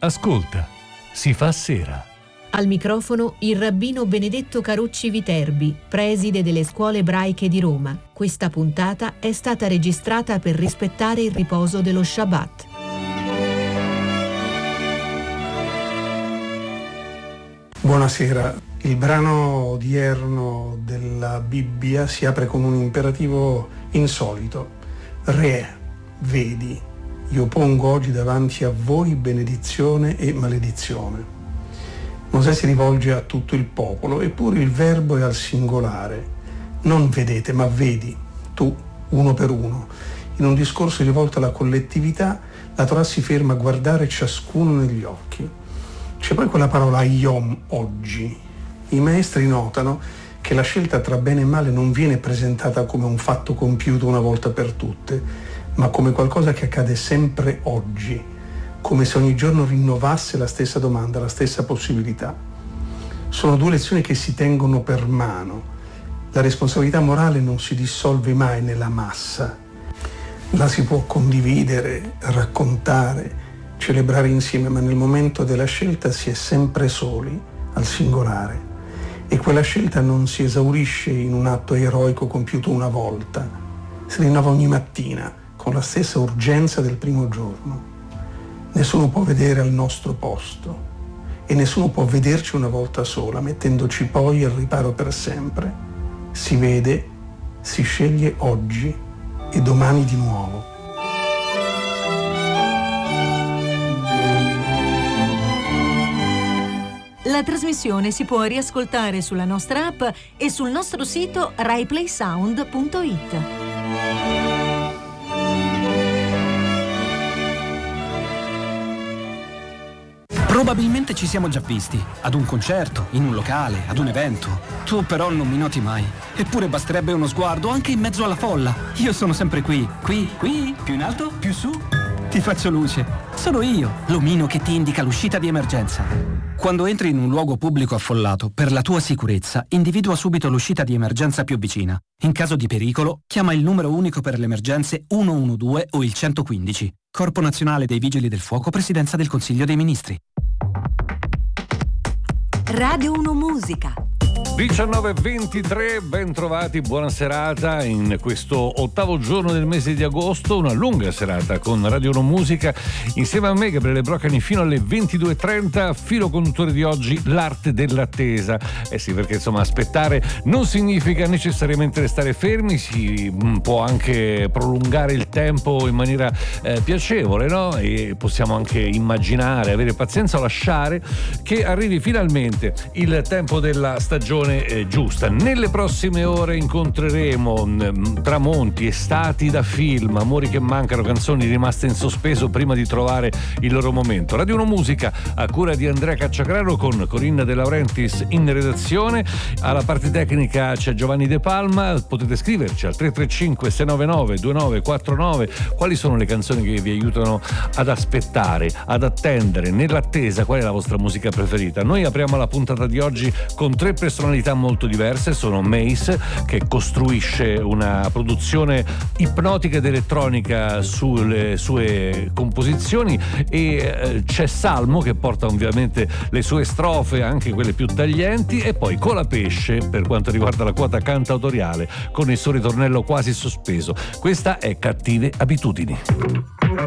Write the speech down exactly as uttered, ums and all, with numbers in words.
Ascolta, si fa sera. Al microfono il rabbino Benedetto Carucci Viterbi, preside delle scuole ebraiche di Roma. Questa puntata è stata registrata per rispettare il riposo dello Shabbat. Buonasera. Il brano odierno della Bibbia si apre con un imperativo insolito. Re, vedi, io pongo oggi davanti a voi benedizione e maledizione. Mosè si rivolge a tutto il popolo, eppure il verbo è al singolare. Non vedete, ma vedi, tu, uno per uno. In un discorso rivolto alla collettività, la Torah si ferma a guardare ciascuno negli occhi. C'è poi quella parola yom, oggi. I maestri notano che la scelta tra bene e male non viene presentata come un fatto compiuto una volta per tutte, ma come qualcosa che accade sempre oggi, come se ogni giorno rinnovasse la stessa domanda, la stessa possibilità. Sono due lezioni che si tengono per mano. La responsabilità morale non si dissolve mai nella massa. La si può condividere, raccontare, celebrare insieme, ma nel momento della scelta si è sempre soli, al singolare. E quella scelta non si esaurisce in un atto eroico compiuto una volta. Si rinnova ogni mattina, con la stessa urgenza del primo giorno. Nessuno può vedere al nostro posto e nessuno può vederci una volta sola, mettendoci poi al riparo per sempre. Si vede, si sceglie oggi e domani di nuovo. La trasmissione si può riascoltare sulla nostra app e sul nostro sito rai play sound punto it. Probabilmente ci siamo già visti, ad un concerto, in un locale, ad un evento. Tu però non mi noti mai. Eppure basterebbe uno sguardo anche in mezzo alla folla. Io sono sempre qui, qui, qui, più in alto, più su. Ti faccio luce. Sono io, l'omino che ti indica l'uscita di emergenza. Quando entri in un luogo pubblico affollato, per la tua sicurezza, individua subito l'uscita di emergenza più vicina. In caso di pericolo, chiama il numero unico per le emergenze uno uno due o il centoquindici. Corpo Nazionale dei Vigili del Fuoco, Presidenza del Consiglio dei Ministri. Radio uno Musica. diciannove e ventitré, ben trovati, buona serata in questo ottavo giorno del mese di agosto, una lunga serata con Radio uno Musica, insieme a me Gabriele Brocani fino alle ventidue e trenta, filo conduttore di oggi, l'arte dell'attesa. Eh sì, perché insomma aspettare non significa necessariamente restare fermi, si può anche prolungare il tempo in maniera eh, piacevole, no? E possiamo anche immaginare, avere pazienza o lasciare che arrivi finalmente il tempo della stagione eh, giusta. Nelle prossime ore incontreremo mh, tramonti, estati da film, amori che mancano, canzoni rimaste in sospeso prima di trovare il loro momento. Radio uno Musica a cura di Andrea Cacciagrano con Corinna De Laurentiis in redazione. Alla parte tecnica c'è Giovanni De Palma. Potete scriverci al tre tre cinque sei nove nove due nove quattro nove quali sono le canzoni che vi aiutano ad aspettare, ad attendere, nell'attesa. Qual è la vostra musica preferita? Noi apriamo la puntata di oggi con tre personalità molto diverse. Sono Mace, che costruisce una produzione ipnotica ed elettronica sulle sue composizioni, e eh, c'è Salmo, che porta ovviamente le sue strofe, anche quelle più taglienti, e poi Colapesce per quanto riguarda la quota cantautoriale con il suo ritornello quasi sospeso. Questa è Cattive Abitudini.